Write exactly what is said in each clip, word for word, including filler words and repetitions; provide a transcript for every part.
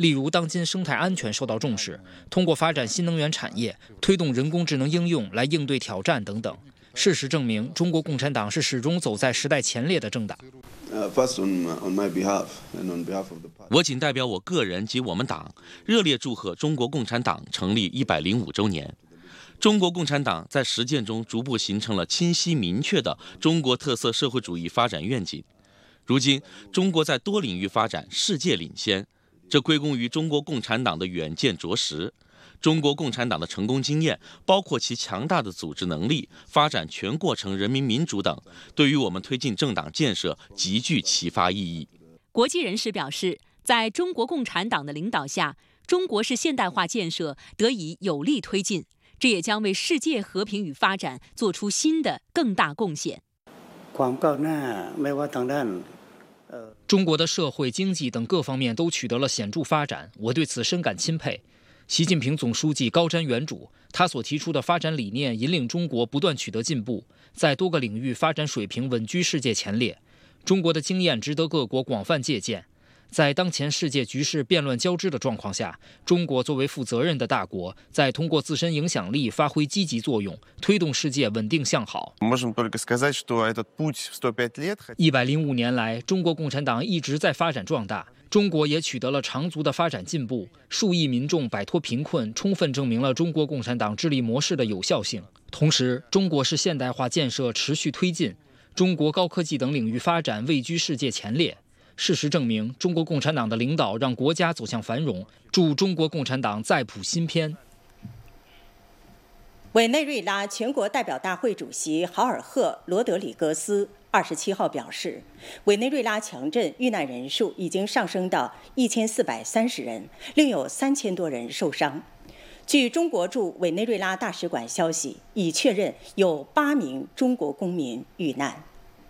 例如当今生态安全受到重视，通过发展新能源产业，推动人工智能应用来应对挑战等等。事实证明，中国共产党是始终走在时代前列的政党。 我仅代表我个人及我们党，热烈祝贺中国共产党成立一百零五周年。中国共产党在实践中逐步形成了清晰明确的中国特色社会主义发展愿景。如今，中国在多领域发展世界领先，这归功于中国共产党的远见卓识。中国共产党的成功经验，包括其强大的组织能力、发展全过程人民民主等，对于我们推进政党建设极具启发意义。 国际人士表示，在中国共产党的领导下，中国式现代化建设得以有力推进，这也将为世界和平与发展做出新的更大贡献。 中国的社会、经济等各方面都取得了显著发展，我对此深感钦佩。习近平总书记高瞻远瞩，他所提出的发展理念引领中国不断取得进步，在多个领域发展水平稳居世界前列。中国的经验值得各国广泛借鉴。在当前世界局势变乱交织的状况下，中国作为负责任的大国，在通过自身影响力发挥积极作用，推动世界稳定向好。一百零五年来，中国共产党一直在发展壮大，中国也取得了长足的发展进步，数亿民众摆脱贫困，充分证明了中国共产党治理模式的有效性。同时，中国式现代化建设持续推进，中国高科技等领域发展位居世界前列。事实证明，中国共产党的领导让国家走向繁荣，祝中国共产党再谱新篇。 委内瑞拉全国代表大会主席豪尔赫·罗德里格斯二十七号表示，委内瑞拉强震遇难人数已经上升到一千四百三十人，另有三千多人受伤。据中国驻委内瑞拉大使馆消息，已确认有八名中国公民遇难。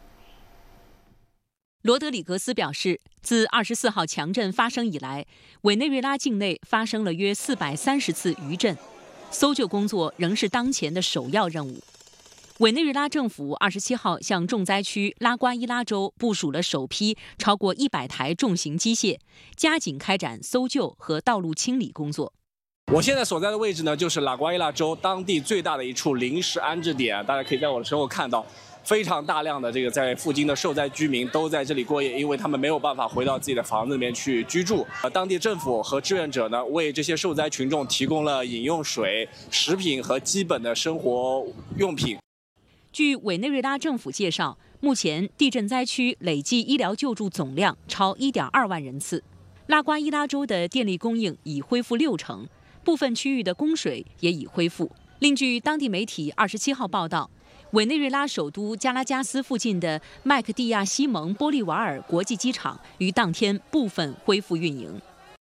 罗德里格斯表示，自二十四号强震发生以来，委内瑞拉境内发生了约四百三十次余震，搜救工作仍是当前的首要任务。委内瑞拉政府二十七号向重灾区拉瓜伊拉州部署了首批超过一百台重型机械，加紧开展搜救和道路清理工作。 我现在所在的位置呢，就是拉瓜伊拉州当地最大的一处临时安置点，大家可以在我的身后看到。非常大量的这个在附近的受灾居民都在这里过夜，因为他们没有办法回到自己的房子里面去居住。呃，当地政府和志愿者呢，为这些受灾群众提供了饮用水、食品和基本的生活用品。 据委内瑞拉政府介绍，目前地震灾区累计医疗救助总量超 一点二万人次。拉瓜伊拉州的电力供应已恢复六成，部分区域的供水也已恢复。另据当地媒体二十七号报道，委内瑞拉首都加拉加斯附近的麦克蒂亚西蒙波利瓦尔国际机场于当天部分恢复运营。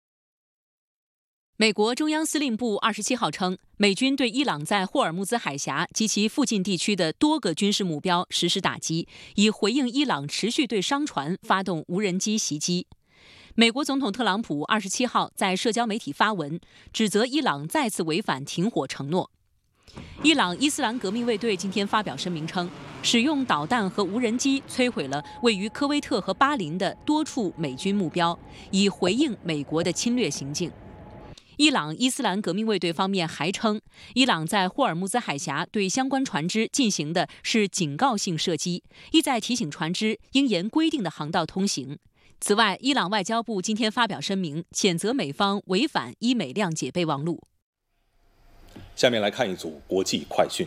美国中央司令部二十七号称，美军对伊朗在霍尔木兹海峡及其附近地区的多个军事目标实施打击，以回应伊朗持续对商船发动无人机袭击。美国总统特朗普二十七号在社交媒体发文，指责伊朗再次违反停火承诺。伊朗伊斯兰革命卫队今天发表声明称，使用导弹和无人机摧毁了位于科威特和巴林的多处美军目标，以回应美国的侵略行径。伊朗伊斯兰革命卫队方面还称，伊朗在霍尔木兹海峡对相关船只进行的是警告性射击，意在提醒船只应沿规定的航道通行。此外，伊朗外交部今天发表声明，谴责美方违反伊美谅解备忘录。 下面来看一组国际快讯。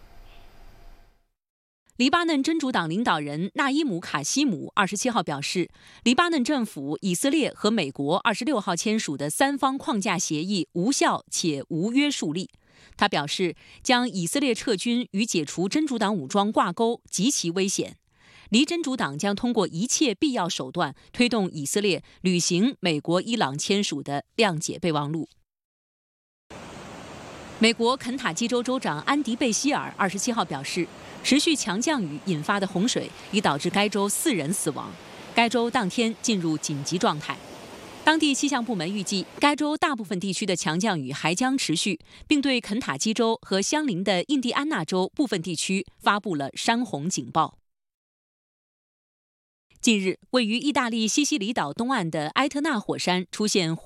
黎巴嫩真主党领导人纳伊姆·卡西姆二十七号表示，黎巴嫩政府、以色列和美国二十六号签署的三方框架协议无效且无约束力。他表示，将以色列撤军与解除真主党武装挂钩极其危险。黎真主党将通过一切必要手段推动以色列履行美国、伊朗签署的谅解备忘录。美国肯塔基州州长安迪·贝希尔二十七号表示，持续强降雨引发的洪水已导致该州四人死亡，该州当天进入紧急状态。当地气象部门预计，该州大部分地区的强降雨还将持续，并对肯塔基州和相邻的印第安纳州部分地区发布了山洪警报。近日，位于意大利西西里岛东岸的埃特纳火山出现火